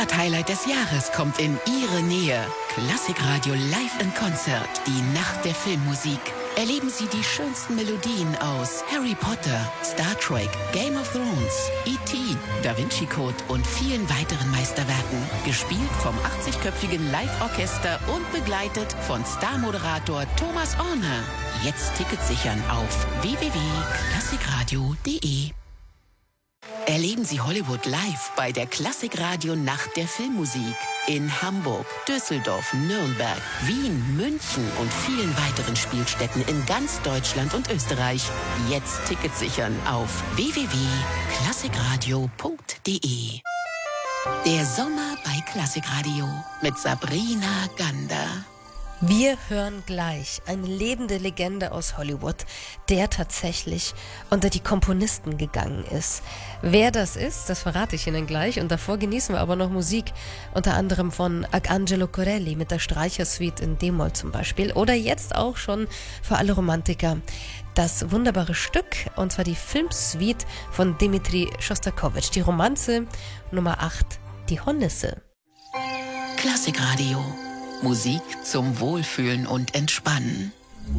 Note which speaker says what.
Speaker 1: Highlight des Jahres kommt in Ihre Nähe. Klassikradio Live in Concert, die Nacht der Filmmusik. Erleben Sie die schönsten Melodien aus Harry Potter, Star Trek, Game of Thrones, E.T., Da Vinci Code und vielen weiteren Meisterwerken. Gespielt vom 80-köpfigen Live-Orchester und begleitet von Starmoderator Thomas Orne. Jetzt Tickets sichern auf www.klassikradio.de. Erleben Sie Hollywood live bei der Klassikradio Nacht der Filmmusik. In Hamburg, Düsseldorf, Nürnberg, Wien, München und vielen weiteren Spielstätten in ganz Deutschland und Österreich. Jetzt Tickets sichern auf www.klassikradio.de. Der Sommer bei Klassikradio mit Sabrina Gander.
Speaker 2: Wir hören gleich eine lebende Legende aus Hollywood, der tatsächlich unter die Komponisten gegangen ist. Wer das ist, das verrate ich Ihnen gleich. Und davor genießen wir aber noch Musik, unter anderem von Arcangelo Corelli mit der Streichersuite in D-Moll zum Beispiel. Oder jetzt auch schon für alle Romantiker das wunderbare Stück, und zwar die Filmsuite von Dmitri Schostakowitsch, die Romanze Nummer 8, die Hornisse.
Speaker 1: Klassikradio. Musik zum Wohlfühlen und Entspannen.